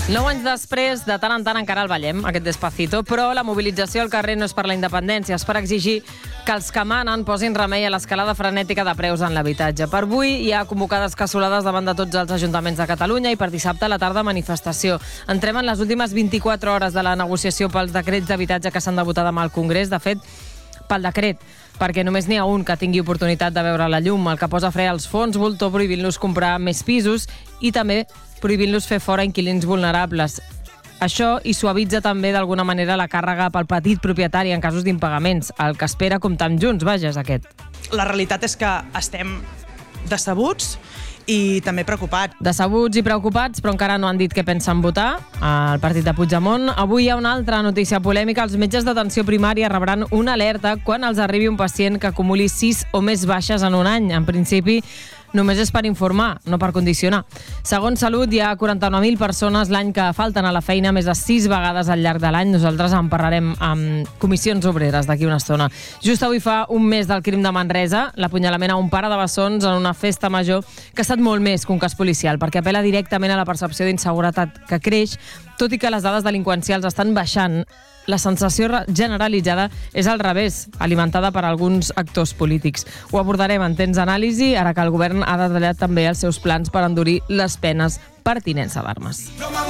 9 anys després, de tant en tant encara el ballem, aquest Despacito, però la mobilització al carrer no és per la independència, és per exigir que els que manen posin remei a l'escalada frenètica de preus en l'habitatge. Per avui hi ha convocades cassolades davant de tots els ajuntaments de Catalunya i per dissabte a la tarda manifestació. Entrem en les últimes 24 hores de la negociació pels decrets d'habitatge que s'han de votar demà al Congrés. De fet, pel decret, perquè només n'hi ha un que tingui oportunitat de veure la llum, el que posa fre als fons voltor prohibint-los comprar més pisos i també prohibint-los fer fora inquilins vulnerables. Això hi suavitza també d'alguna manera la càrrega pel petit propietari en casos d'impagaments. El que espera comptar amb Junts, vaja, és aquest. La realitat és que estem decebuts i també preocupats. Decebuts i preocupats, però encara no han dit què pensen votar al partit de Puigdemont. Avui hi ha una altra notícia polèmica. Els metges d'atenció primària rebran una alerta quan els arribi un pacient que acumuli 6 o més baixes en un any. En principi, només és per informar, no per condicionar. Segons Salut, hi ha 49.000 persones l'any que falten a la feina més de 6 vegades al llarg de l'any. Nosaltres en parlarem amb Comissions Obreres d'aquí una estona. Just avui fa un mes del crim de Manresa, l'apunyalament a un pare de bessons en una festa major que ha estat molt més que un cas policial, perquè apela directament a la percepció d'inseguretat que creix, tot i que les dades delinqüencials estan baixant. La sensació generalitzada és al revés, alimentada per alguns actors polítics. Ho abordarem en temps d'anàlisi, ara que el govern ha detallat també els seus plans per endurir les penes per tinença d'armes.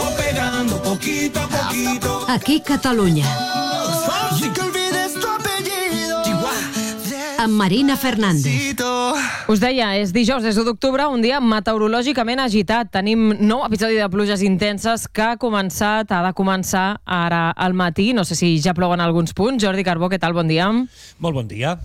Aquí Catalunya. Amb Marina Fernández. Us deia, és dijous, és 1 d'octubre, un dia meteorològicament agitat. Tenim 9 episodis de pluges intenses que ha de començar ara al matí. No sé si ja plou en alguns punts. Jordi Carbó, què tal? Bon dia. Molt bon dia.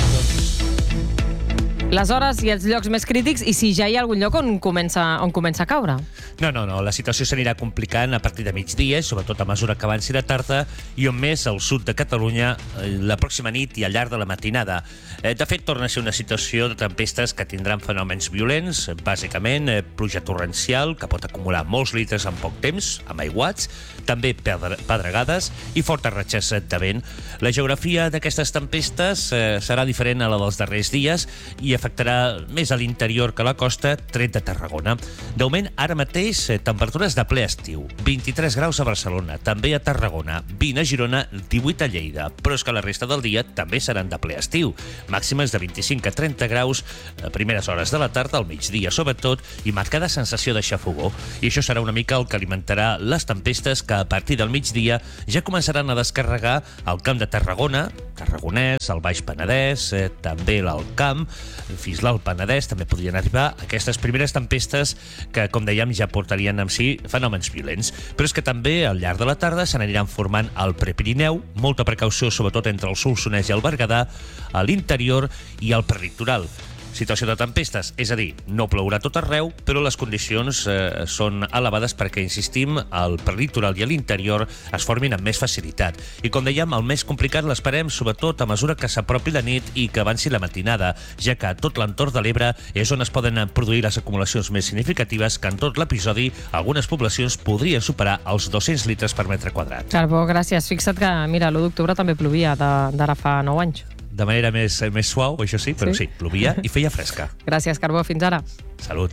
Les hores i els llocs més crítics, i si ja hi ha algun lloc on comença a caure? No, la situació s'anirà complicant a partir de migdia, sobretot a mesura que avanci de tarda, i on més al sud de Catalunya la pròxima nit i al llarg de la matinada. De fet, torna a ser una situació de tempestes que tindran fenòmens violents, bàsicament pluja torrencial, que pot acumular molts litres en poc temps, amb aiguats, també pedregades i fortes ratxes de vent. La geografia d'aquestes tempestes serà diferent a la dels darrers dies i afectarà més a l'interior que a la costa, tret de Tarragona. D'augment, ara mateix, temperatures de ple estiu. 23 graus a Barcelona, també a Tarragona, 20 a Girona, 18 a Lleida. Però és que la resta del dia també seran de ple estiu. Màximes de 25 a 30 graus a primeres hores de la tarda, al migdia sobretot, i marcada sensació de xafogó. I això serà una mica el que alimentarà les tempestes que a partir del migdia ja començaran a descarregar al Camp de Tarragona, Tarragonès, el Baix Penedès, també l'Alt Camp, fins l'Alt Penedès també podrien arribar aquestes primeres tempestes que, com dèiem, ja portarien amb si fenòmens violents. Però és que també al llarg de la tarda s'aniran formant al Prepirineu, molta precaució sobretot entre el Solsonès i el Berguedà, a l'interior i al prelitoral. Situació de tempestes, és a dir, no plourà tot arreu, però les condicions són elevades perquè, insistim, al prelitoral i a l'interior es formin amb més facilitat. I com dèiem, el més complicat l'esperem sobretot a mesura que s'apropi la nit i que avanci la matinada, ja que a tot l'entorn de l'Ebre és on es poden produir les acumulacions més significatives, que en tot l'episodi algunes poblacions podrien superar els 200 litres per metre quadrat. Carbó, gràcies. Fixa't que, mira, l'1 d'octubre també plovia d'ara fa 9 anys. De manera més suau, això sí, però sí, plovia i feia fresca. Gràcies, Carbó. Fins ara. Salut.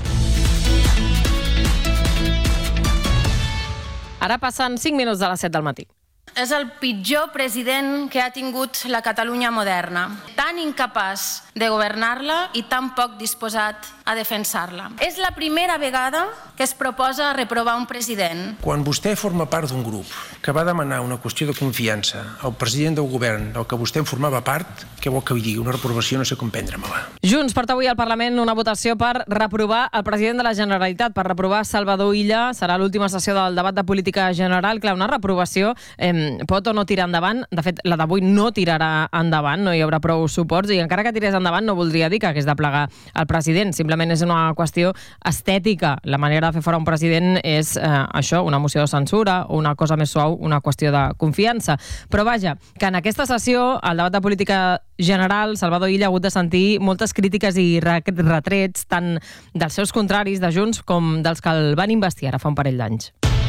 Ara passen 5 minuts de les 7 del matí. És el pitjor president que ha tingut la Catalunya moderna. Tan incapaç de governar-la i tan poc disposat a defensar-la. És la primera vegada que es proposa reprovar un president. Quan vostè forma part d'un grup que va demanar una qüestió de confiança al president del govern del que vostè en formava part, què vol que hi digui? Una reprovació no sé com prendre-me-la. Junts porta avui al Parlament una votació per reprovar el president de la Generalitat, per reprovar Salvador Illa. Serà l'última sessió del debat de política general. Clar, una reprovació pot o no tirar endavant. De fet, la d'avui no tirarà endavant, no hi haurà prou suports, i encara que tirés endavant no voldria dir que hagués de plegar el president. Simplement és una qüestió estètica. La manera de fer fora un president és això, una moció de censura, o una cosa més suau, una qüestió de confiança. Però vaja, que en aquesta sessió, al debat de política general, Salvador Illa ha hagut de sentir moltes crítiques i retrets, tant dels seus contraris de Junts com dels que el van investir ara fa un parell d'anys.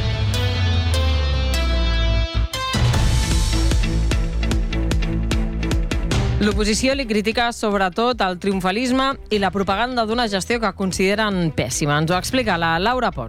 L'oposició li critica sobretot el triomfalisme i la propaganda d'una gestió que consideren pèssima. Ens ho explica la Laura Pons.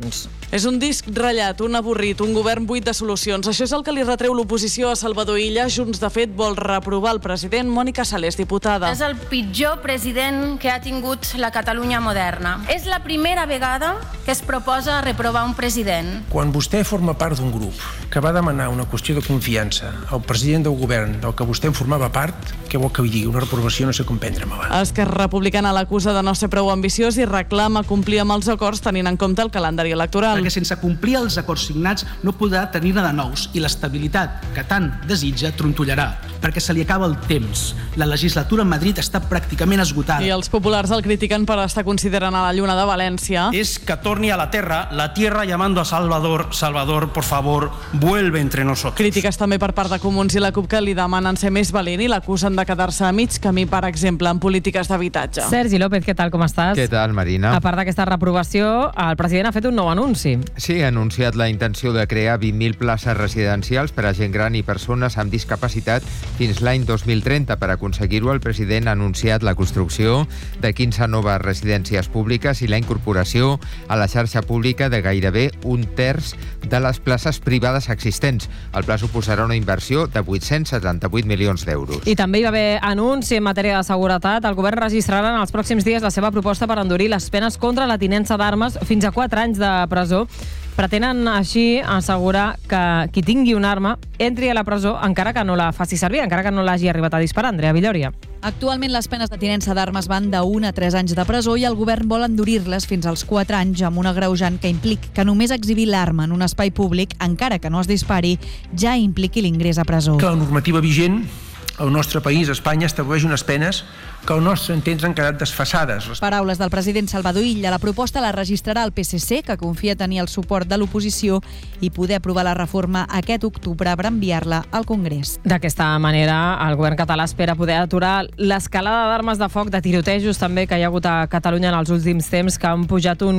És un disc ratllat, un avorrit, un govern buit de solucions. Això és el que li retreu l'oposició a Salvador Illa. Junts, de fet, vol reprovar el president. Mònica Salés, diputada. És el pitjor president que ha tingut la Catalunya moderna. És la primera vegada que es proposa reprovar un president. Quan vostè forma part d'un grup que va demanar una qüestió de confiança al president del govern del que vostè en formava part, què vol que li digui? Una reprovació no sé com prendre-me abans. Esquerra Republicana l'acusa de no ser prou ambiciós i reclama complir amb els acords tenint en compte el calendari electoral. Perquè sense complir els acords signats no podrà tenir-ne de nous i l'estabilitat que tant desitja trontollarà, perquè se li acaba el temps. La legislatura a Madrid està pràcticament esgotada. I els populars el critiquen per estar considerant a la Lluna de València. Es que torni a la tierra llamando a Salvador, Salvador, por favor, vuelve entre nosotros. Crítiques també per part de Comuns i la CUP, que li demanen ser més valent i l'acusen de quedar-se a mig camí, per exemple, en polítiques d'habitatge. Sergi López, què tal, com estàs? Què tal, Marina? A part d'aquesta reprovació, el president ha fet un nou anunci. Sí, ha anunciat la intenció de crear 20.000 places residencials per a gent gran i persones amb discapacitat fins l'any 2030. Per aconseguir-ho, el president ha anunciat la construcció de 15 noves residències públiques i la incorporació a la xarxa pública de gairebé un terç de les places privades existents. El pla suposarà una inversió de 878 milions d'euros. I també hi va haver anunci en matèria de seguretat. El govern registrarà en els pròxims dies la seva proposta per endurir les penes contra la tinença d'armes fins a 4 anys de presó. Pretenen així assegurar que qui tingui una arma entri a la presó encara que no la faci servir, encara que no l'hagi arribat a disparar. Andrea Villòria. Actualment les penes de tinença d'armes van de 1 a 3 anys de presó i el govern vol endurir-les fins als 4 anys amb un agreujant que implica que només exhibir l'arma en un espai públic, encara que no es dispari, ja impliqui l'ingrés a presó. Que la normativa vigent al nostre país, Espanya, estableix unes penes que al nostre entens han quedat desfasades. Paraules del president Salvador Illa. La proposta la registrarà el PSC, que confia tenir el suport de l'oposició i poder aprovar la reforma aquest octubre per enviar-la al Congrés. D'aquesta manera, el govern català espera poder aturar l'escalada d'armes de foc, de tirotejos també, que hi ha hagut a Catalunya en els últims temps, que han pujat un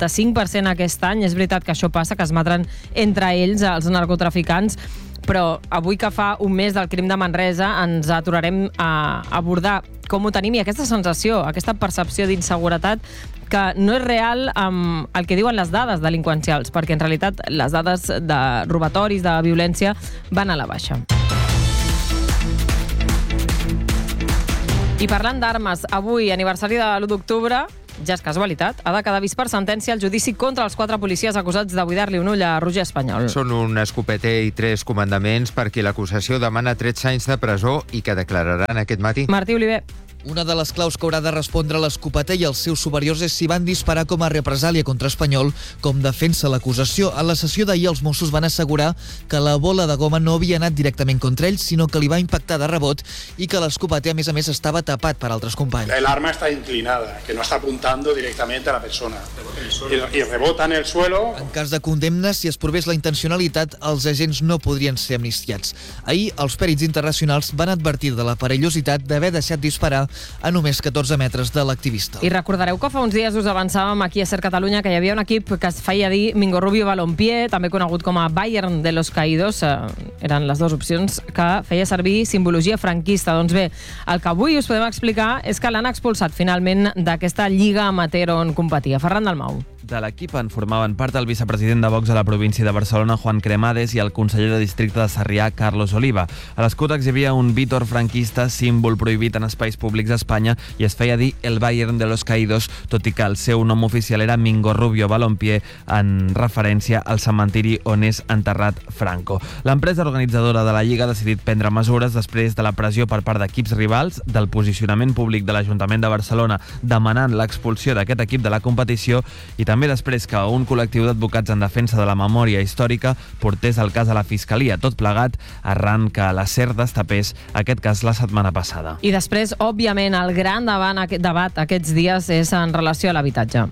45% aquest any. És veritat que això passa, que es matren entre ells els narcotraficants, però avui, que fa un mes del crim de Manresa, ens aturarem a abordar com ho tenim i aquesta sensació, aquesta percepció d'inseguretat que no és real amb el que diuen les dades delinqüencials, perquè en realitat les dades de robatoris, de violència, van a la baixa. I parlant d'armes, avui, aniversari de l'1 d'octubre, ja és casualitat, ha de quedar vist per sentència el judici contra els 4 policies acusats de buidar-li un ull a Roger Espanyol. Són un escopeter i 3 comandaments per qui l'acusació demana 13 anys de presó i que declararan aquest matí. Martí Oliver. Una de les claus que haurà de respondre l'escopeter i els seus superiors és si van disparar com a represàlia contra Espanyol, com defensa l'acusació. A la sessió d'ahir els Mossos van assegurar que la bola de goma no havia anat directament contra ell, sinó que li va impactar de rebot i que l'escopeter, a més, estava tapat per altres companys. El arma está inclinada, que no está apuntando directamente a la persona y rebota en el suelo. En cas de condemna, si es provés la intencionalitat, els agents no podrien ser amnistiats. Ahir, els pèrits internacionals van advertir de la perillositat d'haver deixat disparar a només 14 metres de l'activista. I recordareu que fa uns dies us avançàvem aquí a Ser Catalunya que hi havia un equip que es feia dir Mingo Rubio Balompié, també conegut com a Bayern de los Caídos. Eren les dues opcions, que feia servir simbologia franquista. Doncs bé, el que avui us podem explicar és que l'han expulsat finalment d'aquesta lliga amateur on competia. Ferran Dalmau. De l'equip en formaven part el vicepresident de Vox a la província de Barcelona, Juan Cremades, i el conseller de districte de Sarrià, Carlos Oliva. A l'escut exhibia un vítor franquista, símbol prohibit en espais públics d'Espanya, i es feia dir el Bayern de los Caídos, tot i que el seu nom oficial era Mingo Rubio Balompié, en referència al cementiri on és enterrat Franco. L'empresa organitzadora de la Lliga ha decidit prendre mesures després de la pressió per part d'equips rivals, del posicionament públic de l'Ajuntament de Barcelona demanant l'expulsió d'aquest equip de la competició i també després que un col·lectiu d'advocats en defensa de la memòria històrica portés el cas a la Fiscalia, tot plegat arran que la SER destapés aquest cas la setmana passada. I després, òbviament, el gran debat aquests dies és en relació a l'habitatge.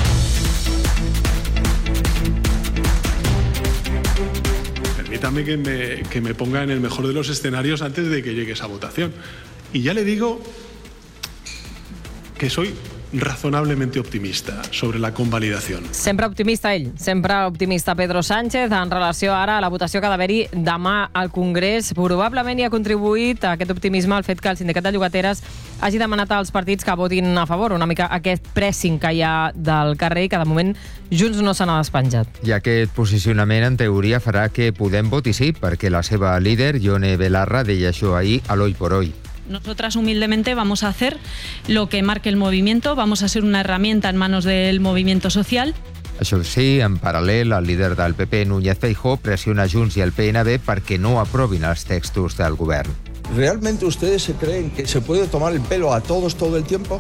Permítame que me ponga en el mejor de los escenarios antes de que llegue esa votación. Y ya le digo que soy razonablemente optimista sobre la convalidación. Sempre optimista ell, sempre optimista Pedro Sánchez en relació ara a la votació que ha d'haver-hi demà al Congrés. Probablement hi ha contribuït a aquest optimisme el fet que el sindicat de llogateres hagi demanat als partits que votin a favor, una mica aquest pressing que hi ha del carrer i que de moment Junts no se n'ha despenjat. I aquest posicionament, en teoria, farà que Podem voti sí, perquè la seva líder, Ione Belarra, deia això ahir a l'Hoy por Hoy. Nosotras humildemente vamos a hacer lo que marque el movimiento, vamos a ser una herramienta en manos del movimiento social. Això sí, en paral·lel, el líder del PP, Núñez Feijóo, pressiona Junts i el PNB perquè no aprovin els textos del govern. ¿Realmente ustedes se creen que se puede tomar el pelo a todos todo el tiempo?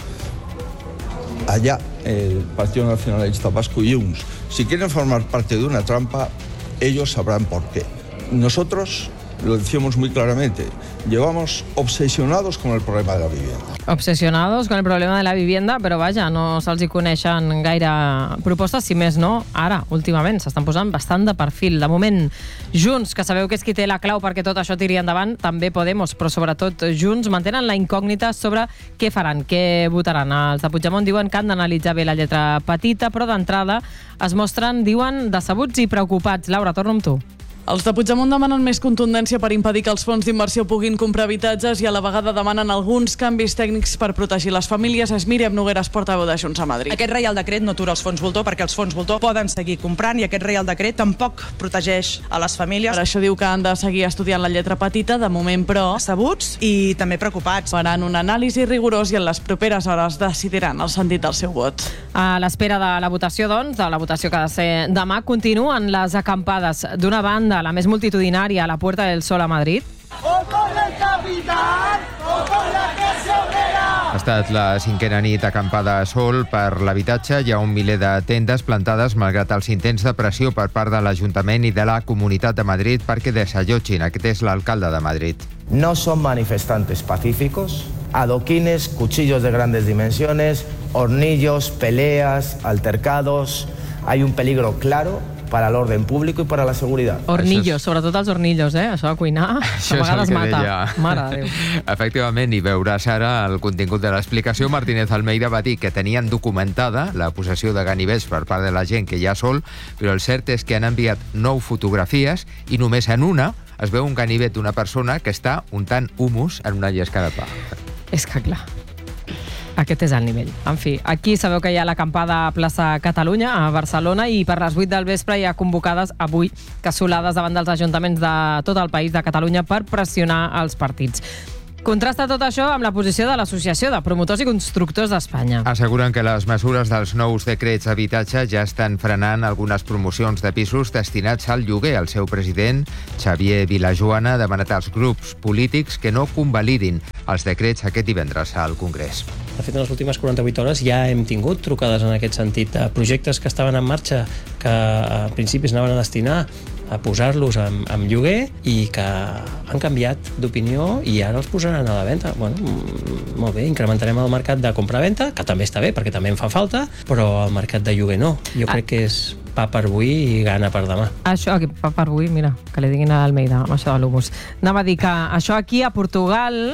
Allá, el Partido Nacionalista Vasco y Junts, si quieren formar parte de una trampa, ellos sabrán por qué. Nosotros lo decimos muy claramente, llevamos obsesionados con el problema de la vivienda. Obsesionados con el problema de la vivienda, però vaja, no se'ls hi coneixen gaire propostes, si més no, ara, últimament, s'estan posant bastant de perfil. De moment, Junts, que sabeu que és qui té la clau perquè tot això tiri endavant, també Podemos, però sobretot Junts, mantenen la incògnita sobre què faran, què votaran. Els de Puigdemont diuen que han d'analitzar bé la lletra petita, però d'entrada es mostren, diuen, decebuts i preocupats. Laura, torno amb tu. Els de Puigdemont demanen més contundència per impedir que els fons d'inversió puguin comprar habitatges i a la vegada demanen alguns canvis tècnics per protegir les famílies. És Míriam Nogueras, portaveu de Junts a Madrid. Aquest Reial Decret no atura els fons voltor perquè els fons voltor poden seguir comprant i aquest Reial Decret tampoc protegeix a les famílies. Per això diu que han de seguir estudiant la lletra petita, de moment però decebuts i també preocupats. Faran un anàlisi rigorós i en les properes hores decidiran el sentit del seu vot. A l'espera de la votació, doncs, de la votació que ha de ser demà, continuen les acampades. D'una banda, la més multitudinària a la Puerta del Sol a Madrid. ¡O con el capital o con la clase obrera! Ha estat la 5a nit acampada a Sol per l'habitatge. Hi ha un miler de tendes plantades malgrat els intents de pressió per part de l'Ajuntament i de la Comunitat de Madrid perquè desallotgin. Aquest és l'alcalde de Madrid. No son manifestantes pacíficos, adoquines, cuchillos de grandes dimensiones, hornillos, peleas, altercados. Hay un peligro claro para el orden público y para la seguridad. Hornillos, sobretot els hornillos, Això de cuinar, a vegades mata. Mare de Déu. Efectivament, i veuràs ara el contingut de l'explicació. Martínez Almeida va dir que tenien documentada la possessió de ganivets per part de la gent que hi ha a Sol, però el cert és que han enviat 9 fotografies i només en una es veu un ganivet d'una persona que està untant humus en una llesca de pa. És que clar, aquest és el nivell. En fi, aquí sabeu que hi ha l'acampada a plaça Catalunya, a Barcelona, i per les 8 del vespre hi ha convocades avui cassolades davant dels ajuntaments de tot el país de Catalunya per pressionar els partits. Contrasta tot això amb la posició de l'Associació de Promotors i Constructors d'Espanya. Asseguren que les mesures dels nous decrets d'habitatge ja estan frenant algunes promocions de pisos destinats al lloguer. El seu president, Xavier Vilajoana, ha demanat als grups polítics que no convalidin els decrets aquest divendres al Congrés. De fet, en les últimes 48 hores ja hem tingut trucades en aquest sentit. Projectes que estaven en marxa, que a principis anaven a destinar a posar-los en lloguer i que han canviat d'opinió i ara els posaran a la venda. Bueno, molt bé, incrementarem el mercat de compra-venda, que també està bé, perquè també en fa falta, però el mercat de lloguer no. Jo crec que és pa per avui i gana per demà. Això aquí, pa per avui, mira, que li diguin a l'Almeida, amb això de l'humus. Anava a dir que això aquí a Portugal,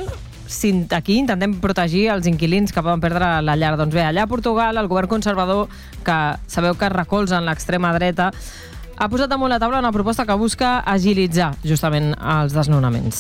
aquí intentem protegir els inquilins que poden perdre la llar. Doncs bé, allà a Portugal, el govern conservador, que sabeu que recolza en l'extrema dreta, ha posat damunt la taula una proposta que busca agilitzar justament els desnonaments.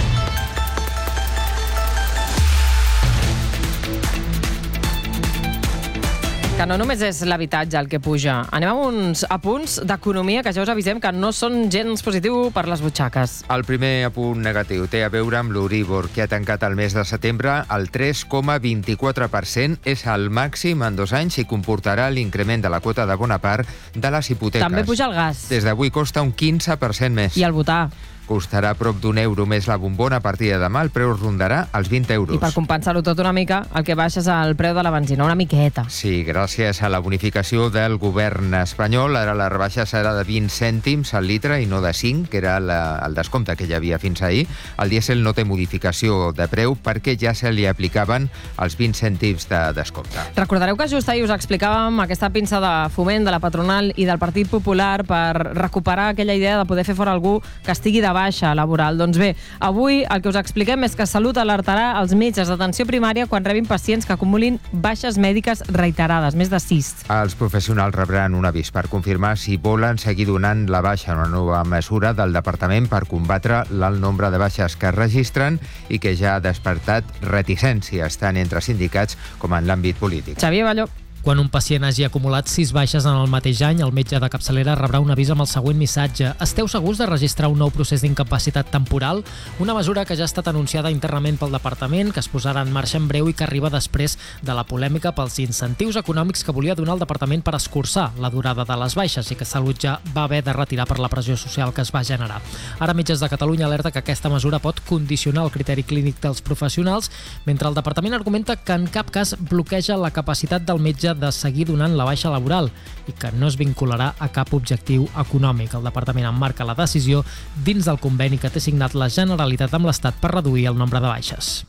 Que no només és l'habitatge el que puja. Anem a uns apunts d'economia que ja us avisem que no són gens positiu per les butxaques. El primer apunt negatiu té a veure amb l'Euríbor, que ha tancat el mes de setembre al 3,24%. És el màxim en 2 anys i comportarà l'increment de la quota de bona part de les hipoteques. També puja el gas. Des d'avui costa un 15% més. I el butà. Costarà prop d'€1 més la bombona. A partir de demà el preu rondarà els €20. I per compensar-ho tot una mica, el que baixa és el preu de la benzina, una miqueta. Sí, gràcies a la bonificació del govern espanyol. Ara la rebaixa serà de 20 cèntims al litre i no de 5, que era el descompte que hi havia fins ahir. El dièsel no té modificació de preu perquè ja se li aplicaven els 20 cèntims de descompte. Recordareu que just ahir us explicàvem aquesta pinça de Foment, de la patronal i del Partit Popular per recuperar aquella idea de poder fer fora algú que estigui de de baixa laboral. Doncs bé, avui el que us expliquem és que Salut alertarà els metges d'atenció primària quan rebin pacients que acumulin baixes mèdiques reiterades, més de 6. Els professionals rebran un avís per confirmar si volen seguir donant la baixa, una nova mesura del Departament per combatre l'alt nombre de baixes que es registren i que ja ha despertat reticències tant entre sindicats com en l'àmbit polític. Xavier Balló. Quan un pacient hagi acumulat 6 baixes en el mateix any, el metge de capçalera rebrà un avís amb el següent missatge. Esteu segurs de registrar un nou procés d'incapacitat temporal? Una mesura que ja ha estat anunciada internament pel Departament, que es posarà en marxa en breu i que arriba després de la polèmica pels incentius econòmics que volia donar el Departament per escurçar la durada de les baixes i que Salut ja va haver de retirar per la pressió social que es va generar. Ara Metges de Catalunya alerta que aquesta mesura pot condicionar el criteri clínic dels professionals, mentre el Departament argumenta que en cap cas bloqueja la capacitat del metge de seguir donant la baixa laboral i que no es vincularà a cap objectiu econòmic. El Departament emmarca la decisió dins del conveni que té signat la Generalitat amb l'Estat per reduir el nombre de baixes.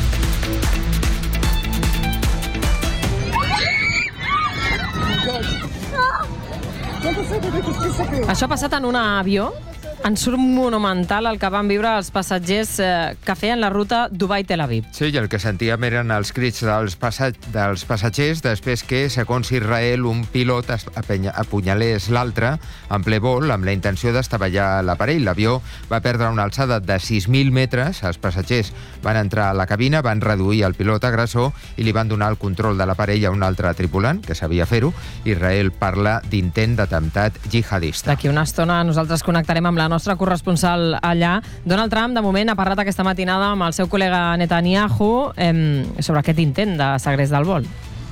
Això ha passat en un avió. Ensurt monumental el que van viure els passatgers que feien la ruta Dubai-Tel Aviv. Sí, i el que sentíem eren els crits dels passatgers després que, segons Israel, un pilot apunyalés l'altre en ple vol amb la intenció d'estavellar l'aparell. L'avió va perdre una alçada de 6.000 metres. Els passatgers van entrar a la cabina, van reduir el pilot agressor i li van donar el control de l'aparell a un altre tripulant, que sabia fer-ho. Israel parla d'intent d'atemptat jihadista. D'aquí una estona nosaltres connectarem amb la nostra corresponsal allà. Donald Trump, de moment, ha parlat aquesta matinada amb el seu col·lega Netanyahu sobre aquest intent de segrest del vol.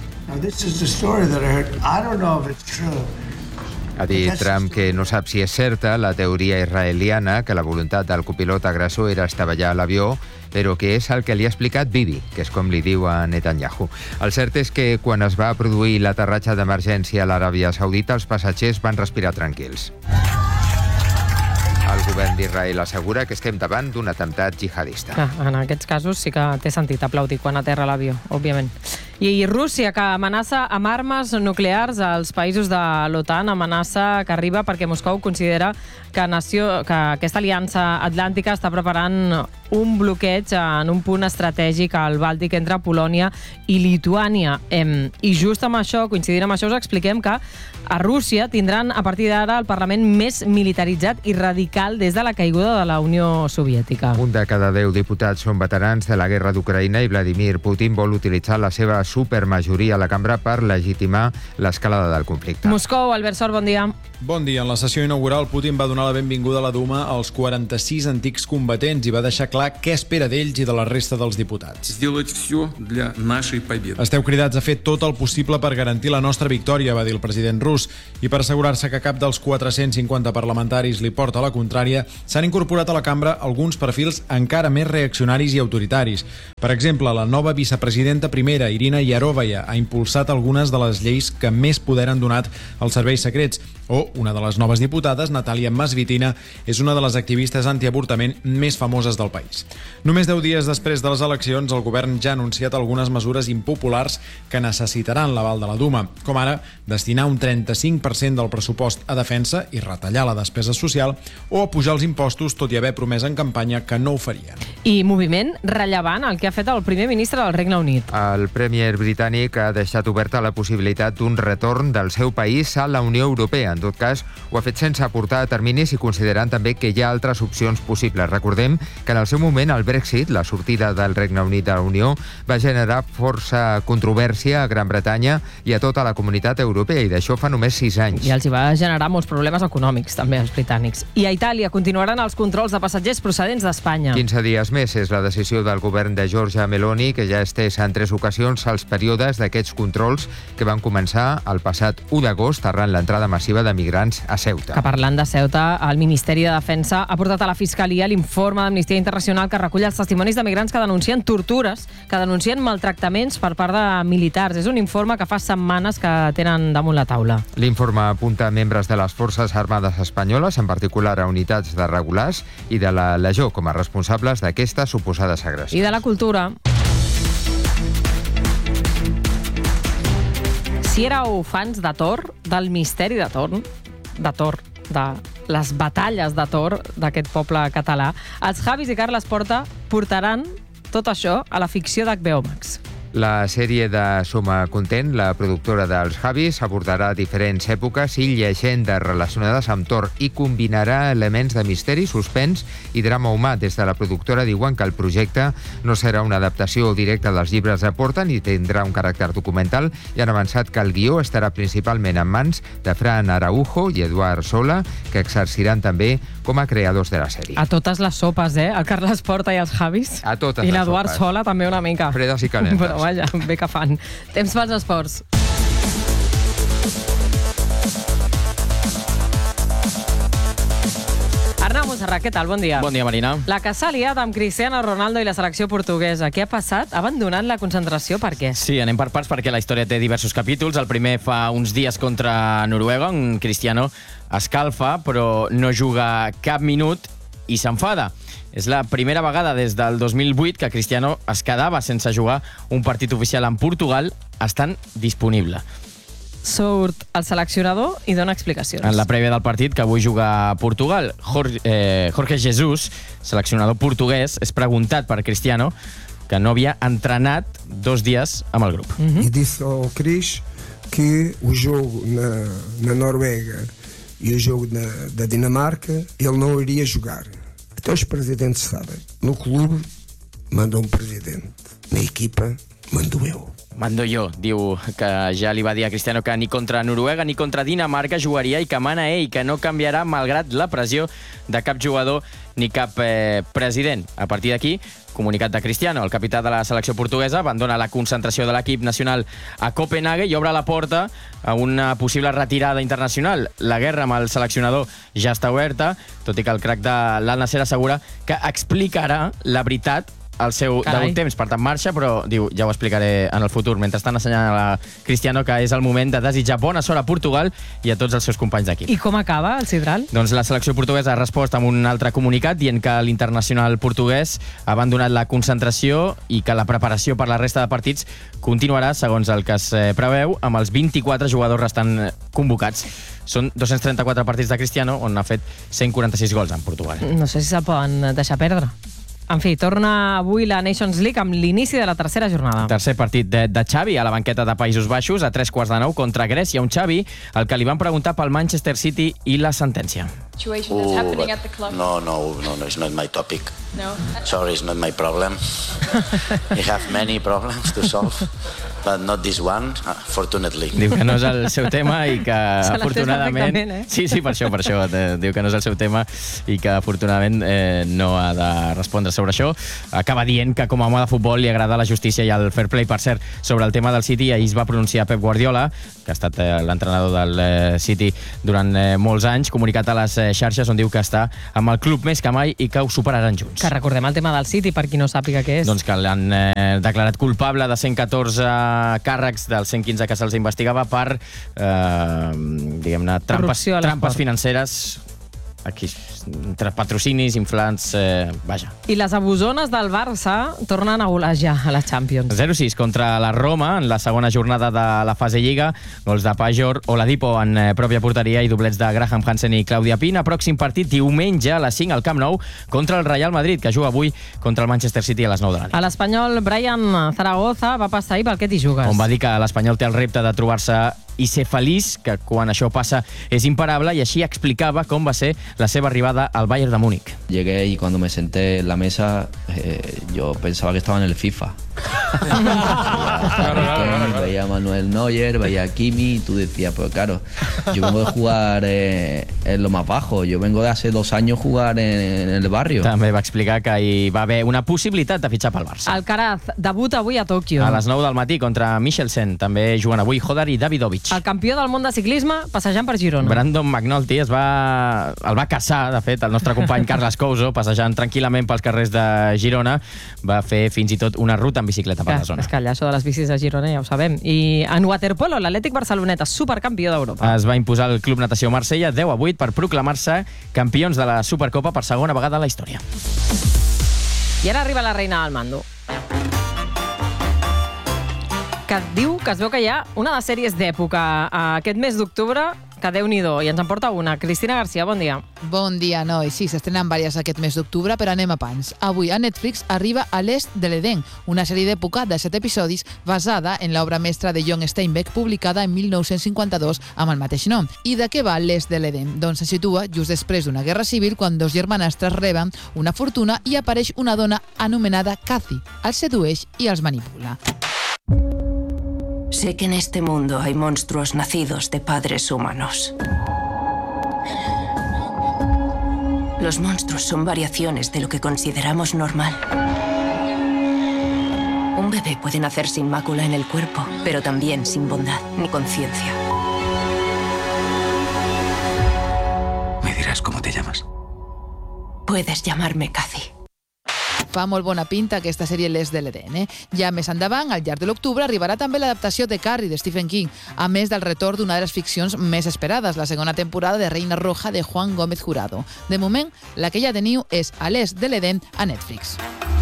Ha dit Trump que no sap si és certa la teoria israeliana que la voluntat del copilot agressor era estavellar l'avió, però que és el que li ha explicat Bibi, que és com li diu a Netanyahu. El cert és que quan es va produir l'aterratge d'emergència a l'Aràbia Saudita, els passatgers van respirar tranquils. El govern d'Israel assegura que estem davant d'un atemptat jihadista. En aquests casos sí que té sentit aplaudir quan aterra l'avió, òbviament. I Rússia, que amenaça amb armes nuclears als països de l'OTAN, amenaça que arriba perquè Moscou considera que aquesta aliança atlàntica està preparant un bloqueig en un punt estratègic al Bàltic entre Polònia i Lituània. I just amb això, coincidint amb això, us expliquem que a Rússia tindran a partir d'ara el Parlament més militaritzat i radical des de la caiguda de la Unió Soviètica. Un de cada 10 diputats són veterans de la guerra d'Ucraïna i Vladimir Putin vol utilitzar la seva supermajoria a la cambra per legitimar l'escalada del conflicte. Moscou, Albert Sor, bon dia. Bon dia. En la sessió inaugural, Putin va donar la benvinguda a la Duma als 46 antics combatents i va deixar clar què espera d'ells i de la resta dels diputats. Esteu cridats a fer tot el possible per garantir la nostra victòria, va dir el president rus, i per assegurar-se que cap dels 450 parlamentaris li porta la contrària, s'han incorporat a la cambra alguns perfils encara més reaccionaris i autoritaris. Per exemple, la nova vicepresidenta primera, Irina Yarovaya, ha impulsat algunes de les lleis que més poder han donat als serveis secrets, o una de les noves diputades, Natalia Masvitina, és una de les activistes antiavortament més famoses del país. Només 10 dies després de les eleccions, el govern ja ha anunciat algunes mesures impopulars que necessitaran l'aval de la Duma, com ara destinar un 35% del pressupost a defensa i retallar la despesa social, o apujar els impostos, tot i haver promès en campanya que no ho farien. I moviment rellevant el que ha fet el primer ministre del Regne Unit. El premier britànic ha deixat oberta la possibilitat d'un retorn del seu país a la Unió Europea. En tot cas, ho ha fet sense aportar terminis i considerant també que hi ha altres opcions possibles. Recordem que en el seu moment el Brexit, la sortida del Regne Unit de la Unió, va generar força controvèrsia a Gran Bretanya i a tota la comunitat europea, i d'això fa només 6 anys. I els hi va generar molts problemes econòmics, també, als britànics. I a Itàlia continuaran els controls de passatgers procedents d'Espanya. 15 dies més és la decisió del govern de Giorgia Meloni, que ja ha estès en 3 ocasions els períodes d'aquests controls que van començar el passat 1 d'agost arran l'entrada massiva de migrants a Ceuta. Que parlant de Ceuta, el Ministeri de Defensa ha portat a la Fiscalia l'informe d'Amnistia Internacional que recull els testimonis de migrants que denuncien tortures, que denuncien maltractaments per part de militars. És un informe que fa setmanes que tenen damunt la taula. L'informe apunta a membres de les Forces Armades espanyoles, en particular a unitats de regulars i de la Legió, com a responsables d'aquestes suposades agressions. I de la cultura. Si éreu fans de Thor, del misteri de Thor, les batalles de Tor d'aquest poble català. Els Javis i Carles Porta portaran tot això a la ficció d'HBO Max. La sèrie de Som-a Content, la productora dels Javis, abordarà diferents èpoques i llegendes relacionades amb Tor i combinarà elements de misteri, suspens i drama humà. Des de la productora diuen que el projecte no serà una adaptació directa dels llibres de Porta ni tindrà un caràcter documental i han avançat que el guió estarà principalment en mans de Fran Araujo i Eduard Sola, que exerciran també com a creadors de la sèrie. A totes les sopes, El Carles Porta i els Javis. A totes I les l'Eduard sopes. Sola també una mica. Fredes i calentes. Però vaja, bé que fan. Temps pels esports. Arnau Montserrat, què tal? Bon dia. Bon dia, Marina. La que s'ha liat amb Cristiano Ronaldo i la selecció portuguesa. Què ha passat? Ha abandonat la concentració, per què? Sí, anem per parts perquè la història té diversos capítols. El primer fa uns dies contra Noruega, on Cristiano escalfa, però no juga cap minut i s'enfada. És la primera vegada des del 2008 que Cristiano es quedava sense jugar un partit oficial en Portugal estant disponible. Surt el seleccionador i dona explicacions. En la prèvia del partit que avui juga a Portugal, Jorge Jesus, seleccionador portuguès, és preguntat per Cristiano que no havia entrenat 2 dies amb el grup. E disse ao Cris que o jogo na Noruega e o jogo da Dinamarca ele não iria jogar. Então os presidentes sabem. No clube manda um presidente. Na equipa mando eu. Mando jo, diu que ja li va dir a Cristiano que ni contra Noruega ni contra Dinamarca jugaria i que mana ell, que no canviarà malgrat la pressió de cap jugador ni cap president. A partir d'aquí, comunicat de Cristiano, el capità de la selecció portuguesa, abandona la concentració de l'equip nacional a Copenhague i obre la porta a una possible retirada internacional. La guerra amb el seleccionador ja està oberta, tot i que el crack de l'Al-Nassr assegura que explicarà la veritat al seu degut temps, per tant marxa, però diu, ja ho explicaré en el futur. Mentrestant assenyalant a Cristiano que és el moment de desitjar bona sort a Portugal i a tots els seus companys d'equip. I com acaba el sidral? Doncs la selecció portuguesa ha respost amb un altre comunicat dient que l'internacional portuguès ha abandonat la concentració i que la preparació per la resta de partits continuarà, segons el que es preveu, amb els 24 jugadors restant convocats. Són 234 partits de Cristiano, on ha fet 146 gols en Portugal. No sé si se'l poden deixar perdre. En fi, torna avui la Nations League amb l'inici de la tercera jornada. Tercer partit de Xavi a la banqueta de Països Baixos a 3:15 contra Grècia. Un Xavi al que li van preguntar pel Manchester City i la sentència. No, it's not my topic. No? Sorry, it's not my problem. I have many problems to solve, but not this one, fortunately. Diu que no és el seu tema i que afortunadament... Sí, per això. Diu que no és el seu tema i que afortunadament no ha de respondre sobre això. Acaba dient que com a home de futbol li agrada la justícia i el fair play. Per cert, sobre el tema del City, ahir es va pronunciar Pep Guardiola, que ha estat l'entrenador del City durant molts anys, comunicat a les xarxes on diu que està amb el club més que mai i que ho superaran junts. Que recordem el tema del City, per qui no sàpiga què és. Doncs que l'han declarat culpable de 114 càrrecs dels 115 que se'ls investigava per, diguem-ne, trampes financeres, aquí, entre patrocinis, inflants, vaja. I les abusones del Barça tornen a golejar a la Champions. 0-6 contra la Roma en la segona jornada de la fase Lliga. Gols de Pajor, Oladipo en pròpia porteria i doblets de Graham Hansen i Claudia Pina. Pròxim partit diumenge a les 5 al Camp Nou contra el Real Madrid, que juga avui contra el Manchester City a les 9 de la nit. A l'Espanyol, Brian Zaragoza va passar ahir pel que t'hi jugues. On va dir que l'Espanyol té el repte de trobar-se i ser feliç, que quan això passa és imparable, y així explicava com va ser la seva arribada al Bayern de Múnich. Llegué y cuando me senté en la mesa yo pensaba que estaba en el FIFA. Veía a Manuel Neuer, veía a Kimi y tú decías, pues claro, yo vengo de jugar en lo más bajo, yo vengo de hace 2 años jugar en el barrio. També va explicar que hi va haver una possibilitat de fitxar pel Barça. Alcaraz debuta avui a Tòquio. A les 9 del matí contra Michelsen. També juguen avui Hodar i Davidovic. El campió del món de ciclisme passejant per Girona. Brandon McNulty el va caçar, de fet, el nostre company Carles Couso, passejant tranquil·lament pels carrers de Girona. Va fer fins i tot una ruta en bicicleta per la zona. És que allà això de les bicis de Girona ja ho sabem. I en waterpolo, l'Atlètic Barceloneta, supercampió d'Europa. Es va imposar el Club Natació Marsella 10-8 per proclamar-se campions de la Supercopa per segona vegada a la història. I ara arriba la reina del mando, que diu que es veu que hi ha una de sèries d'època aquest mes d'octubre que Déu-n'hi-do, i ens en porta una. Cristina Garcia, bon dia. Bon dia, nois. Sí, s'estrenen diverses aquest mes d'octubre, però anem a pans. Avui a Netflix arriba A l'est de l'Edén, una sèrie d'època de 7 episodis basada en l'obra mestra de John Steinbeck, publicada en 1952 amb el mateix nom. I de què va l'est de l'Edén? Doncs se situa just després d'una guerra civil, quan dos germanastres reben una fortuna i apareix una dona anomenada Cathy. Els sedueix i els manipula. Sé que en este mundo hay monstruos nacidos de padres humanos. Los monstruos son variaciones de lo que consideramos normal. Un bebé puede nacer sin mácula en el cuerpo, pero también sin bondad ni conciencia. ¿Me dirás cómo te llamas? Puedes llamarme Cathy. Fa molt bona pinta aquesta sèrie l'est de l'Edén. Ja més endavant, al llarg de l'octubre, arribarà també l'adaptació de Carrie, de Stephen King, a més del retorn d'una de les ficcions més esperades, la segona temporada de Reina Roja de Juan Gómez Jurado. De moment, la que ja teniu és A l'est de l'Edén a Netflix.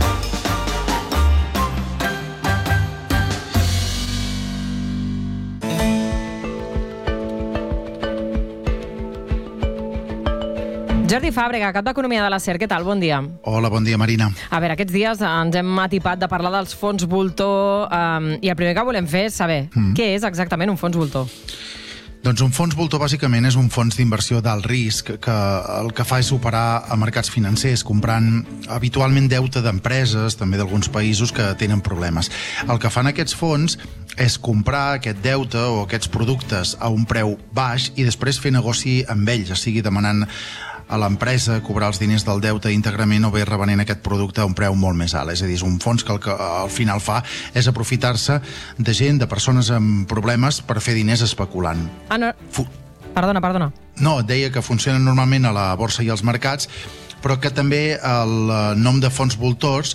Jordi Fàbrega, cap d'Economia de la SER, què tal? Bon dia. Hola, bon dia, Marina. A veure, aquests dies ens hem atipat de parlar dels fons voltor i el primer que volem fer és saber què és exactament un fons voltor. Doncs un fons voltor bàsicament és un fons d'inversió d'alt risc que el que fa és operar a mercats financers, comprant habitualment deute d'empreses, també d'alguns països que tenen problemes. El que fan aquests fons és comprar aquest deute o aquests productes a un preu baix i després fer negoci amb ells, sigui demanant a l'empresa cobrar els diners del deute íntegrament o bé revenent aquest producte a un preu molt més alt. És a dir, és un fons que el que al final fa és aprofitar-se de gent, de persones amb problemes per fer diners especulant. Ah, no. Perdona. No, et deia que funcionen normalment a la borsa i als mercats, però que també el nom de fons voltors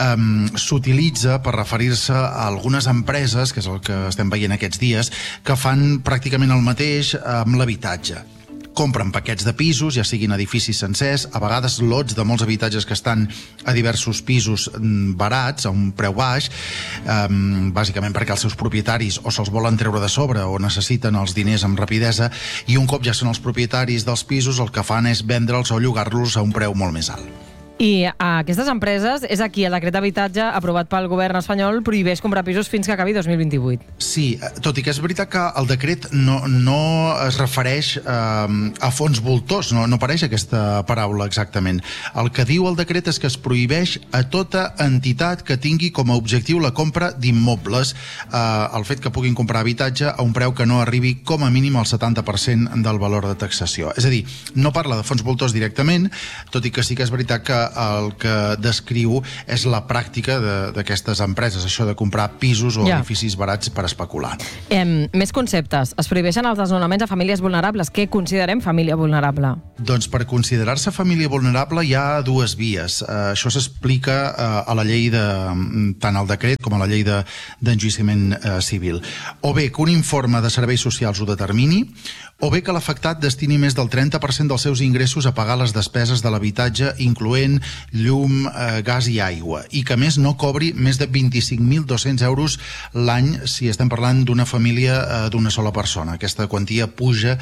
s'utilitza per referir-se a algunes empreses, que és el que estem veient aquests dies, que fan pràcticament el mateix amb l'habitatge. Compren paquets de pisos, ja siguin edificis sencers, a vegades lots de molts habitatges que estan a diversos pisos barats, a un preu baix, bàsicament perquè els seus propietaris o se'ls volen treure de sobre o necessiten els diners amb rapidesa, i un cop ja són els propietaris dels pisos, el que fan és vendre'ls o llogar-los a un preu molt més alt. I a aquestes empreses és aquí el decret d'habitatge aprovat pel govern espanyol prohibeix comprar pisos fins que acabi 2028. Sí, tot i que és veritat que el decret no es refereix a fons voltors, no apareix aquesta paraula exactament. El que diu el decret és que es prohibeix a tota entitat que tingui com a objectiu la compra d'immobles, el fet que puguin comprar habitatge a un preu que no arribi com a mínim al 70% del valor de taxació. És a dir, no parla de fons voltors directament, tot i que sí que és veritat que el que descriu és la pràctica d'aquestes empreses, això de comprar pisos o edificis barats per especular. Més conceptes. Es prohibeixen els desnonaments a famílies vulnerables. Què considerem família vulnerable? Doncs per considerar-se família vulnerable hi ha dues vies. Això s'explica a la llei tant al decret com a la llei d'enjudiciament civil. O bé que un informe de serveis socials ho determini, o bé que l'afectat destini més del 30% dels seus ingressos a pagar les despeses de l'habitatge, incloent llum, gas i aigua, i que a més no cobri més de 25.200 euros l'any si estem parlant d'una família d'una sola persona. Aquesta quantia puja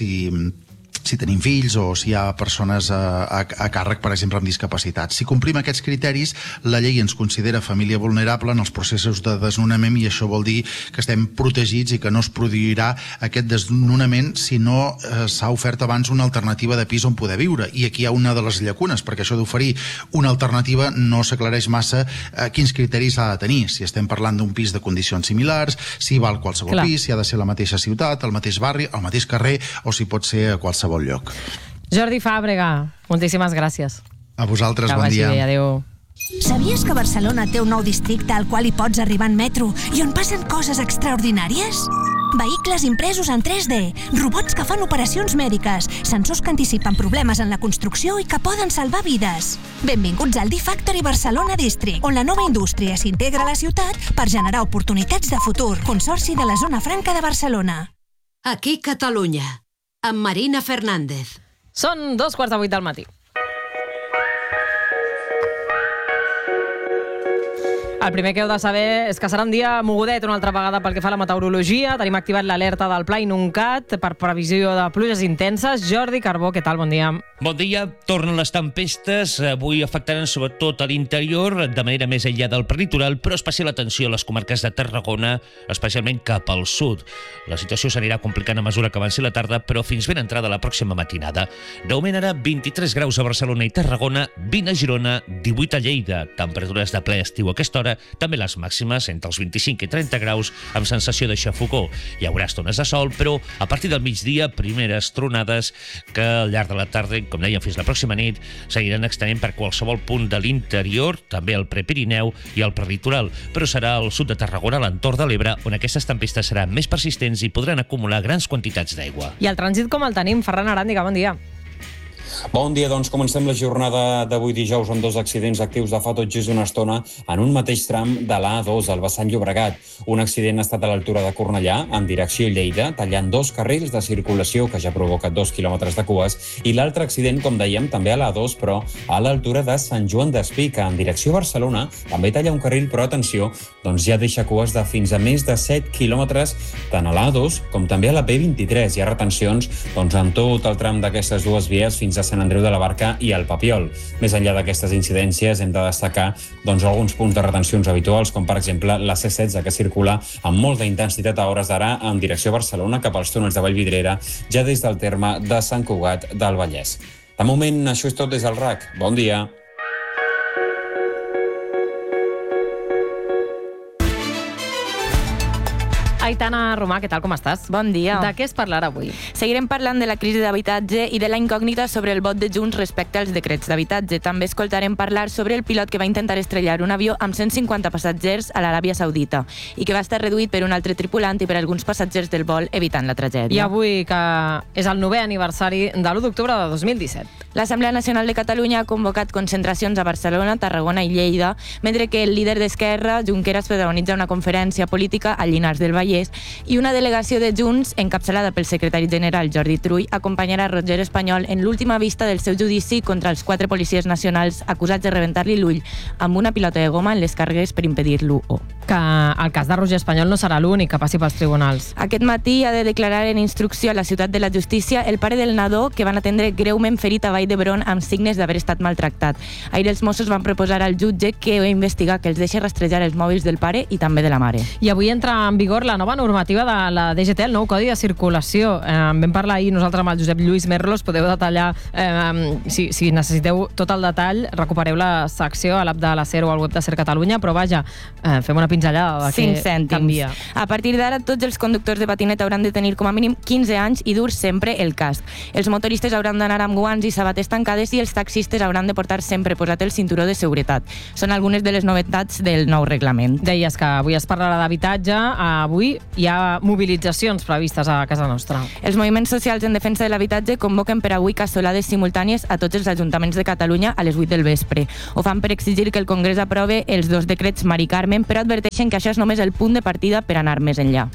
si tenim fills o si hi ha persones a càrrec, per exemple, amb discapacitat. Si complim aquests criteris, la llei ens considera família vulnerable en els processos de desnonament, i això vol dir que estem protegits i que no es produirà aquest desnonament si no s'ha ofert abans una alternativa de pis on poder viure. I aquí hi ha una de les llacunes, perquè això d'oferir una alternativa no s'aclareix massa quins criteris ha de tenir. Si estem parlant d'un pis de condicions similars, si val qualsevol pis, si ha de ser la mateixa ciutat, el mateix barri, el mateix carrer, o si pot ser a qualsevol lloc. Jordi Fàbrega, moltíssimes gràcies. A vosaltres, bon dia. Que vagi bé, adéu. Sabies que Barcelona té un nou districte al qual hi pots arribar en metro i on passen coses extraordinàries? Vehicles impresos en 3D, robots que fan operacions mèdiques, sensors que anticipen problemes en la construcció i que poden salvar vides. Benvinguts al D-Factory Barcelona District, on la nova indústria s'integra a la ciutat per generar oportunitats de futur. Consorci de la Zona Franca de Barcelona. Aquí Catalunya, amb Marina Fernández. Són 7:45 del matí. El primer que heu de saber és que serà un dia mogudet una altra vegada pel que fa a la meteorologia. Tenim activat l'alerta del Pla Inuncat per previsió de pluges intenses. Jordi Carbó, què tal? Bon dia. Bon dia. Tornen les tempestes. Avui afectaran sobretot a l'interior, de manera més aïllada al prelitoral, però especial atenció a les comarques de Tarragona, especialment cap al sud. La situació s'anirà complicant a mesura que avanci la tarda, però fins ben entrada la pròxima matinada. De moment ara 23 graus a Barcelona i Tarragona, 20 a Girona, 18 a Lleida. Temperatures de ple estiu a aquesta hora, també les màximes entre els 25 i 30 graus amb sensació de xafogó. Hi haurà estones de sol, però a partir del migdia, primeres tronades que al llarg de la tarda, com dèiem, fins la pròxima nit, seguiran extenent per qualsevol punt de l'interior, també al Prepirineu i al prelitoral, però serà al sud de Tarragona, a l'entorn de l'Ebre, on aquestes tempestes seran més persistents i podran acumular grans quantitats d'aigua. I el trànsit com el tenim? Ferran Aràndiga, bon dia. Bon dia, doncs comencem la jornada d'avui dijous amb 2 accidents actius de fa tot just una estona en un mateix tram de l'A2 al vessant Llobregat. Un accident ha estat a l'altura de Cornellà, en direcció Lleida, tallant 2 carrils de circulació que ja provoca 2 quilòmetres de cues, i l'altre accident, com dèiem, també a l'A2, però a l'altura de Sant Joan d'Espí, que en direcció Barcelona també talla un carril, però atenció, doncs ja deixa cues de fins a més de 7 quilòmetres tant a l'A2 com també a la P23. Hi ha retencions en tot el tram d'aquestes dues vies fins a Sant Andreu de la Barca i el Papiol. Més enllà d'aquestes incidències, hem de destacar alguns punts de retencions habituals, com per exemple la C16, que circula amb molta intensitat a hores d'ara en direcció Barcelona cap als túnels de Vallvidrera, ja des del terme de Sant Cugat del Vallès. De moment, això és tot des del RAC. Bon dia. Aitana Romà, què tal, com estàs? Bon dia. De què es parlarà avui? Seguirem parlant de la crisi d'habitatge i de la incògnita sobre el vot de Junts respecte als decrets d'habitatge. També escoltarem parlar sobre el pilot que va intentar estrellar un avió amb 150 passatgers a l'Aràbia Saudita i que va estar reduït per un altre tripulant i per alguns passatgers del vol, evitant la tragèdia. I avui, que és el 9è aniversari de l'1 d'octubre de 2017. L'Assemblea Nacional de Catalunya ha convocat concentracions a Barcelona, Tarragona i Lleida, mentre que el líder d'Esquerra, Junqueras, protagonitza una conferència política a Llinars del Vallès, i una delegació de Junts, encapçalada pel secretari general Jordi Turull, acompanyarà Roger Espanyol en l'última vista del seu judici contra els 4 policies nacionals acusats de rebentar-li l'ull amb una pilota de goma en les cargues per impedir-lo. Que el cas de Roger Espanyol no serà l'únic que passi pels tribunals. Aquest matí ha de declarar en instrucció a la Ciutat de la Justícia el pare del nadó que van atendre greument ferit a Vall d'Hebron amb signes d'haver estat maltractat. Ahir els Mossos van proposar al jutge que investiga que els deixi rastrejar els mòbils del pare i també de la mare. I avui entra en vigor la nova normativa de la DGT, el nou Codi de Circulació. Vam parlar ahir nosaltres amb el Josep Lluís Merlos, podeu detallar, si necessiteu tot el detall, recupereu la secció a l'app de la SER o al web de SER Catalunya, però vaja, fem una pinzellada de què canvia. A partir d'ara, tots els conductors de patineta hauran de tenir com a mínim 15 anys i dur sempre el casc. Els motoristes hauran d'anar amb guants i sabates tancades i els taxistes hauran de portar sempre posat el cinturó de seguretat. Són algunes de les novetats del nou reglament. Deies que avui es parlarà d'habitatge. Avui hi ha mobilitzacions previstes a casa nostra. Els moviments socials en defensa de l'habitatge convoquen per avui cassolades simultànies a tots els ajuntaments de Catalunya a les 8 del vespre. Ho fan per exigir que el Congrés aprove els 2 decrets Mari Carmen, però adverteixen que això és només el punt de partida per anar més enllà.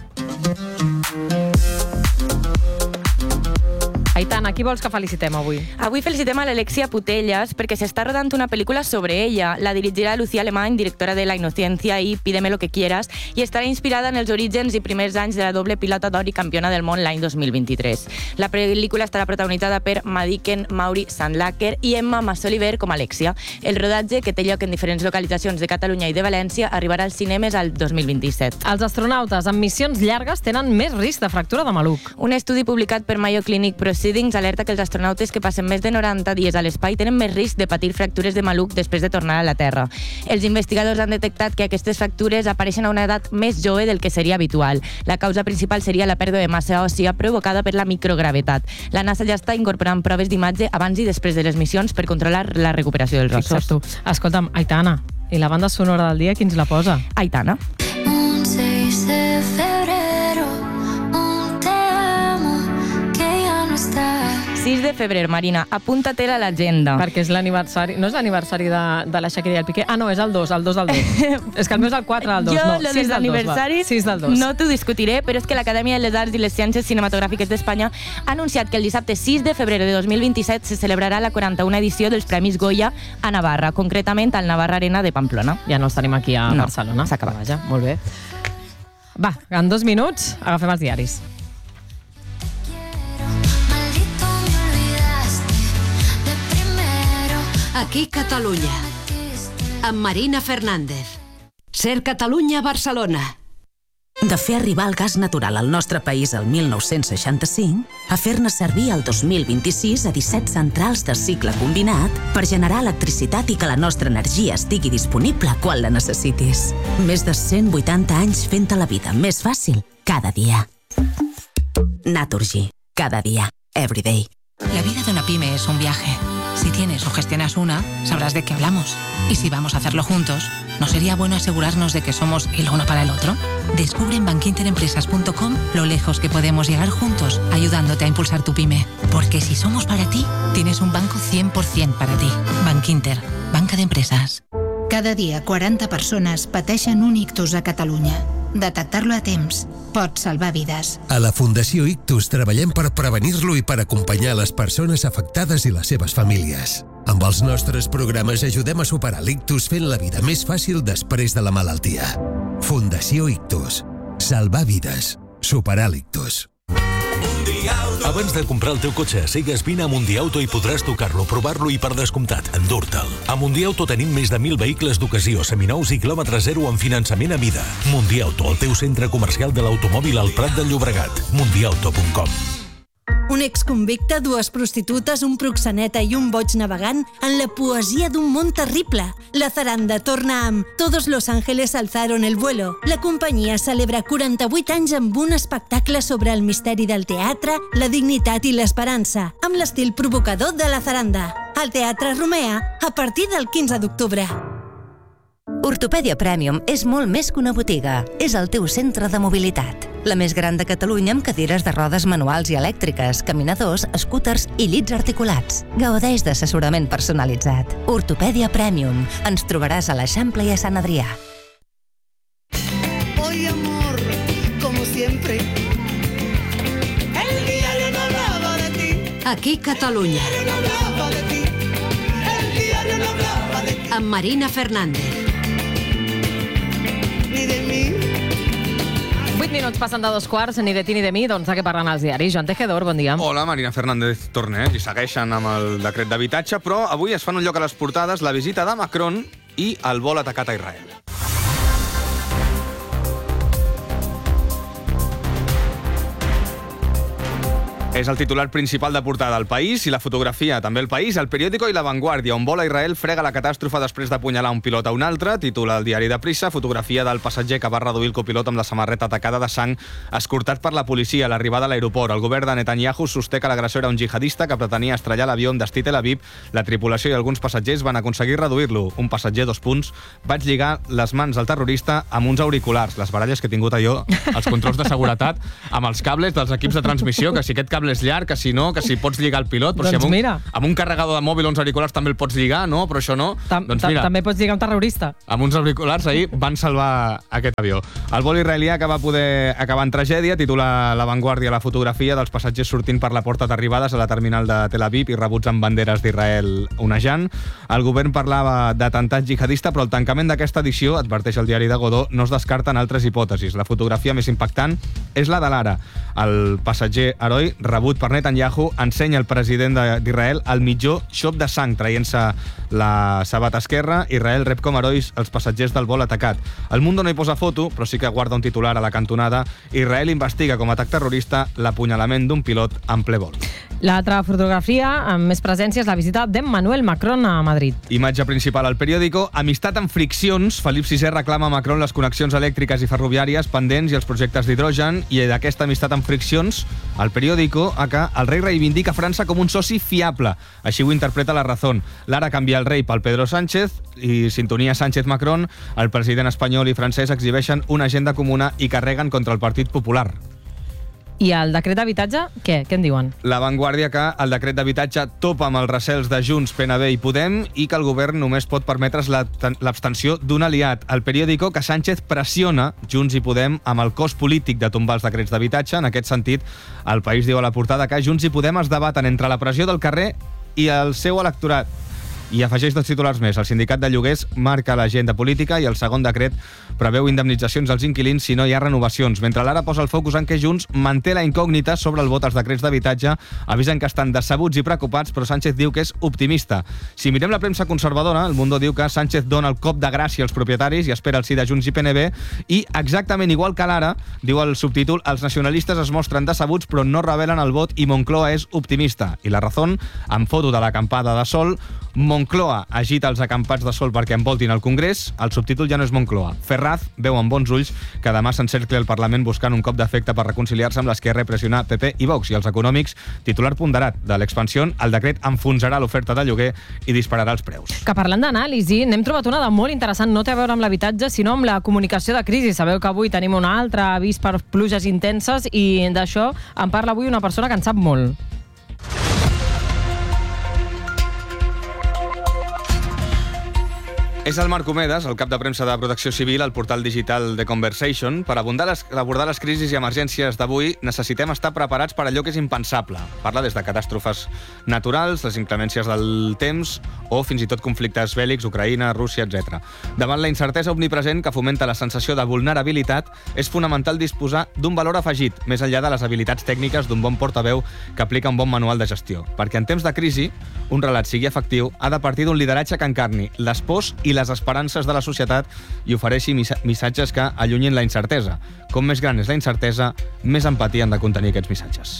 Aitana, qui vols que felicitem avui? Avui felicitem a l'Alexia Putellas perquè s'està rodant una pel·lícula sobre ella. La dirigirà Lucía Alemany, directora de La Inocencia i Pídeme lo que quieras, i estarà inspirada en els orígens i primers anys de la doble pilota d'or i campiona del món l'any 2023. La pel·lícula estarà protagonitzada per Madiken Mauri Sandlaker i Emma Massoliver com Alexia. El rodatge, que té lloc en diferents localitzacions de Catalunya i de València, arribarà als cinemes al 2027. Els astronautes amb missions llargues tenen més risc de fractura de maluc. Un estudi publicat per Mayo Clinic Proceedings alerta que els astronautes que passen més de 90 dies a l'espai tenen més risc de patir fractures de maluc després de tornar a la Terra. Els investigadors han detectat que aquestes fractures apareixen a una edat més jove del que seria habitual. La causa principal seria la pèrdua de massa òssia provocada per la microgravetat. La NASA ja està incorporant proves d'imatge abans i després de les missions per controlar la recuperació dels ossos. Tu. Escolta'm, Aitana, i la banda sonora del dia, qui ens la posa? Aitana. Un 6 de febrero, un te amo que ya no estás. 6 de febrer, Marina. Apunta-te-la a l'agenda. Perquè és l'aniversari... No és l'aniversari de la Shakira i el Piqué? Ah, no, és el 2 del 2. És que el meu és el 4 del 2. Jo, no, lo dels aniversaris, 6 del 2. no t'ho discutiré, però és que l'Acadèmia de les Arts i les Ciències Cinematogràfiques d'Espanya ha anunciat que el dissabte 6 de febrer de 2027 se celebrarà la 41a edició dels Premis Goya a Navarra, concretament al Navarra Arena de Pamplona. Ja no els tenim aquí a Barcelona. S'ha acabat. Vaja, molt bé. Va, en 2 minuts agafem els diaris. Aquí Catalunya, amb Marina Fernández. Ser Catalunya, Barcelona. De fer arribar el gas natural al nostre país el 1965 a fer-ne servir el 2026 a 17 centrals de cicle combinat per generar electricitat i que la nostra energia estigui disponible quan la necessitis. Més de 180 anys fent-te la vida més fàcil cada dia. Naturgy. Cada día. Every day. La vida de una pyme es un viaje. Si tienes o gestionas una, sabrás de qué hablamos. Y si vamos a hacerlo juntos, ¿no sería bueno asegurarnos de que somos el uno para el otro? Descubre en bankinterempresas.com lo lejos que podemos llegar juntos, ayudándote a impulsar tu pyme. Porque si somos para ti, tienes un banco 100% para ti. Bankinter, banca d'empreses. Cada dia 40 persones pateixen un ictus a Catalunya. Detectar-lo a temps pot salvar vides. A la Fundació Ictus treballem per prevenir-lo i per acompanyar les persones afectades i les seves famílies. Amb els nostres programes ajudem a superar l'ictus fent la vida més fàcil després de la malaltia. Fundació Ictus. Salvar vides. Superar l'ictus. Abans de comprar el teu cotxe, sigues vine a Mundiauto i podràs tocar-lo, provar-lo i, per descomptat, endur-te'l. A Mundiauto tenim més de 1.000 vehicles d'ocasió, seminous i quilòmetre zero amb finançament a mida. Mundiauto, el teu centre comercial de l'automòbil al Prat del Llobregat. Mundiauto.com. Un exconvicte, 2 prostitutes, un proxeneta i un boig navegant en la poesia d'un món terrible. La Zaranda torna amb Todos los ángeles alzaron el vuelo. La companyia celebra 48 anys amb un espectacle sobre el misteri del teatre, la dignitat i l'esperança, amb l'estil provocador de la Zaranda. Al Teatre Romea, a partir del 15 d'octubre. Ortopèdia Premium és molt més que una botiga. És el teu centre de mobilitat. La més gran de Catalunya amb cadires de rodes manuals i elèctriques, caminadors, scúters i llits articulats. Gaudeix d'assessorament personalitzat. Ortopèdia Premium. Ens trobaràs a l'Eixample i a Sant Adrià. Hoy amor, como siempre. El diario no hablaba de ti. Aquí Catalunya. El diario no hablaba de ti. El diario no hablaba de ti. Amb Marina Fernández. Ni de mi. 8 minuts passen de 2 quarts, ni de ti ni de mi, doncs de què parlen els diaris. Joan Tejedor, bon dia. Hola, Marina Fernández torna, i segueixen amb el decret d'habitatge, però avui es fan un lloc a les portades la visita de Macron i el vol atacat a Israel. És el titular principal de portada del País i la fotografia també el País, el Periódico i la Vanguardia, on vol a Israel frega la catàstrofe després d'apunyalar un pilot a un altre, titula el diari de prissa, fotografia del passatger que va reduir el copilot amb la samarreta tacada de sang, escortat per la policia a l'arribada a l'aeroport. El govern de Netanyahu sosté que l'agressor era un jihadista que pretenia estrellar l'avió amb destí Tel Aviv. La tripulació i alguns passatgers van aconseguir reduir-lo. Un passager, 2 punts, vaig lligar les mans al terrorista amb uns auriculars, les baralles que he tingut allò, els controls de seguretat, amb els cables dels equips de transmissió, que si aquest cable és llarg, que si no, que si pots lligar el pilot, però doncs si amb un carregador de mòbil o uns auriculars també el pots lligar, no? Però això no. Doncs mira, també pots lligar un terrorista. Amb uns auriculars ahir van salvar aquest avió. El vol israelià que va poder acabar en tragèdia, titula La Vanguardia la fotografia dels passatgers sortint per la porta d'arribades a la terminal de Tel Aviv i rebuts amb banderes d'Israel onejant. El govern parlava d'atemptat jihadista, però el tancament d'aquesta edició, adverteix el diari de Godó, no es descarten altres hipòtesis. La fotografia més impactant és la de l'ara. El passatger heroi, rebut per Netanyahu, ensenya al president d'Israel el mitjó xop de sang, traient-se la sabata esquerra. Israel rep com herois els passatgers del vol atacat. El Mundo no hi posa foto, però sí que guarda un titular a la cantonada. Israel investiga com a atac terrorista l'apunyalament d'un pilot en ple vol. L'altra fotografia amb més presència és la visita d'Emmanuel Macron a Madrid. Imatge principal al periòdico. Amistat amb friccions. Felip VI reclama a Macron les connexions elèctriques i ferroviàries pendents i els projectes d'hidrogen. I d'aquesta amistat amb friccions, al periòdico, que el rei reivindica França com un soci fiable. Així ho interpreta La Razón. L'ara canvia el rei pel Pedro Sánchez i sintonia Sánchez-Macron. El president espanyol i francès exhibeixen una agenda comuna i carreguen contra el Partit Popular. I el decret d'habitatge, què? Què en diuen? La Vanguardia que el decret d'habitatge topa amb els recels de Junts, PNB i Podem i que el govern només pot permetre's l'abstenció d'un aliat. El periòdico que Sánchez pressiona Junts i Podem amb el cost polític de tombar els decrets d'habitatge. En aquest sentit, el País diu a la portada que Junts i Podem es debaten entre la pressió del carrer i el seu electorat. I afegeix 2 titulars més. El sindicat de lloguers marca l'agenda política i el segon decret preveu indemnitzacions als inquilins si no hi ha renovacions. Mentre l'Ara posa el focus en què Junts manté la incògnita sobre el vot als decrets d'habitatge, avisen que estan decebuts i preocupats, però Sánchez diu que és optimista. Si mirem la premsa conservadora, El Mundo diu que Sánchez dona el cop de gràcia als propietaris i espera el sí de Junts i PNB, i exactament igual que l'Ara, diu el subtítol, els nacionalistes es mostren decebuts però no revelen el vot i Moncloa és optimista. I La Razón, amb foto de l'acampada de sol, Moncloa agita els acampats de sol perquè envoltin el Congrés. El subtítol ja no és Moncloa. Ferraz veu amb bons ulls que demà s'encercli el Parlament buscant un cop d'efecte per reconciliar-se amb l'Esquerra i pressionar PP i Vox. I els econòmics, titular ponderat de l'expansió, el decret enfonsarà l'oferta de lloguer i dispararà els preus. Que parlant d'anàlisi, n'hem trobat una de molt interessant, no té a veure amb l'habitatge, sinó amb la comunicació de crisi. Sabeu que avui tenim un altre avís per pluges intenses i d'això en parla avui una persona que en sap molt. És el Marc Homedes, el cap de premsa de Protecció Civil, al portal digital The Conversation. Per abordar les crisis i emergències d'avui necessitem estar preparats per allò que és impensable. Parla des de catàstrofes naturals, les inclemències del temps o fins i tot conflictes bèl·lics, Ucraïna, Rússia, etc. Davant la incertesa omnipresent que fomenta la sensació de vulnerabilitat, és fonamental disposar d'un valor afegit, més enllà de les habilitats tècniques d'un bon portaveu que aplica un bon manual de gestió. Perquè en temps de crisi, un relat sigui efectiu ha de partir d'un lideratge que encarni les pors i les esperances de la societat i ofereixi missatges que allunyin la incertesa. Com més gran és la incertesa, més empatia han de contenir aquests missatges.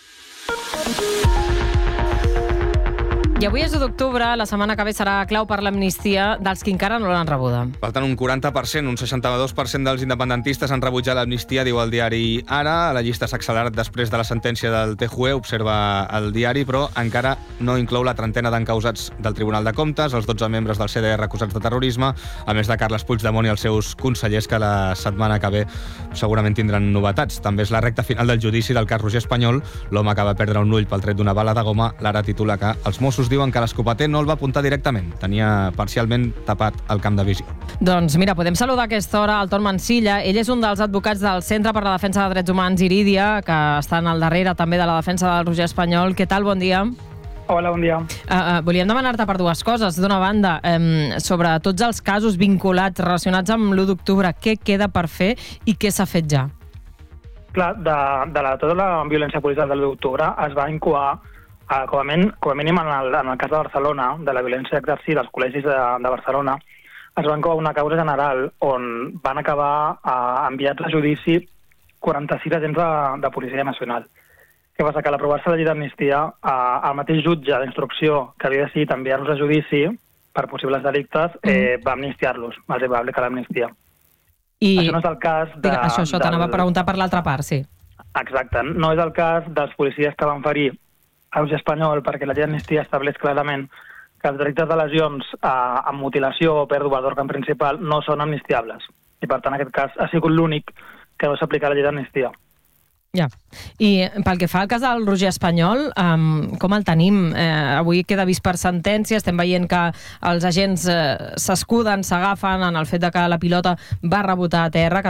I avui és 1 d'octubre, la setmana que ve serà clau per l'amnistia dels que encara no l'han rebuda. Per tant, un 40%, un 62% dels independentistes han rebutjat l'amnistia, diu el diari Ara. La llista s'ha accelerat després de la sentència del TJUE, observa el diari, però encara no inclou la trentena d'encausats del Tribunal de Comptes, els 12 membres del CDR acusats de terrorisme, a més de Carles Puigdemont i els seus consellers, que la setmana que ve segurament tindran novetats. També és la recta final del judici del cas Roger Espanyol. L'home que va perdre un ull pel tret d'una bala de goma. L'Ara titula que els Mossos diuen que l'escopeter no el va apuntar directament. Tenia parcialment tapat el camp de visió. Doncs mira, podem saludar a aquesta hora el Ton Mansilla. Ell és un dels advocats del Centre per la Defensa de Drets Humans Irídia, que estan al darrere també de la defensa del Roger Espanyol. Què tal? Bon dia. Hola, bon dia. Volíem demanar-te per 2 coses. D'una banda, sobre tots els casos vinculats, relacionats amb l'1 d'octubre, què queda per fer i què s'ha fet ja? Clar, tota la violència policial del 1 d'octubre es va incoar com a mínim en el cas de Barcelona, de la violència exercida als col·legis de Barcelona, es va incoar una causa general on van acabar enviats a judici 46 agents de Policia Nacional. Què passa? Que a l'aprovar-se la llei d'amnistia, el mateix jutge d'instrucció que havia decidit enviar-los a judici per possibles delictes va amnistiar-los, va aplicar l'amnistia. Això no és el cas Això t'anava a preguntar per l'altra part, sí. Exacte. No és el cas dels policies que van ferir a Roger Espanyol, perquè la llei d'amnistia estableix clarament que els delictes de lesions amb mutilació o pèrdua d'òrgan principal no són amnistiables. I, per tant, aquest cas ha sigut l'únic que no s'aplica la llei d'amnistia. Ja. I pel que fa al cas del Roger Espanyol, com el tenim? Avui queda vist per sentència, estem veient que els agents s'escuden, s'agafen en el fet de que la pilota va rebotar a terra, que